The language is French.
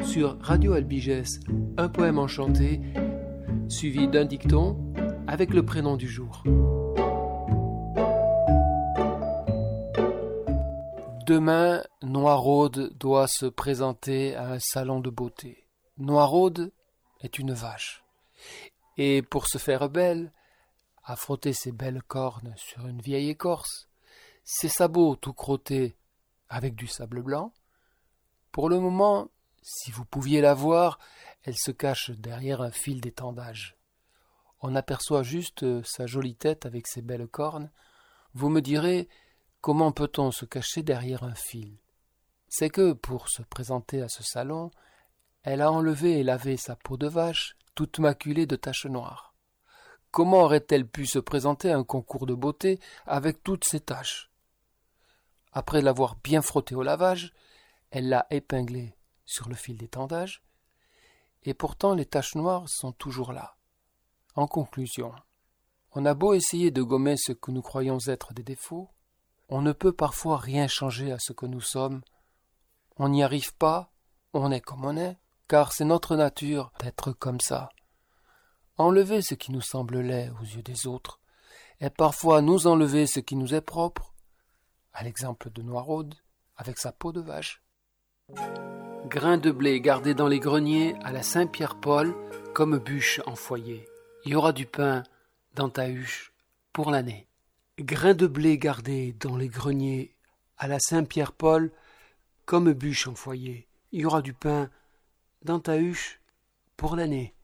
sur Radio Albigès, un poème enchanté, suivi d'un dicton avec le prénom du jour. Demain, Noiraude doit se présenter à un salon de beauté. Noiraude est une vache. Et pour se faire belle, à frotter ses belles cornes sur une vieille écorce, ses sabots tout crottés avec du sable blanc. Pour le moment, si vous pouviez la voir, elle se cache derrière un fil d'étendage. On aperçoit juste sa jolie tête avec ses belles cornes. Vous me direz, comment peut-on se cacher derrière un fil? C'est que, pour se présenter à ce salon, elle a enlevé et lavé sa peau de vache, toute maculée de taches noires. Comment aurait-elle pu se présenter à un concours de beauté avec toutes ces taches? Après l'avoir bien frottée au lavage, elle l'a épinglée sur le fil d'étendage, et pourtant les taches noires sont toujours là. En conclusion, on a beau essayer de gommer ce que nous croyons être des défauts, on ne peut parfois rien changer à ce que nous sommes. On n'y arrive pas, on est comme on est, car c'est notre nature d'être comme ça. Enlever ce qui nous semble laid aux yeux des autres, et parfois nous enlever ce qui nous est propre, à l'exemple de Noiraude, avec sa peau de vache. Grains de blé gardés dans les greniers à la Saint-Pierre-Paul, comme bûche en foyer. Il y aura du pain dans ta huche pour l'année. Grains de blé gardés dans les greniers à la Saint-Pierre-Paul, comme bûche en foyer. Il y aura du pain dans ta huche pour l'année.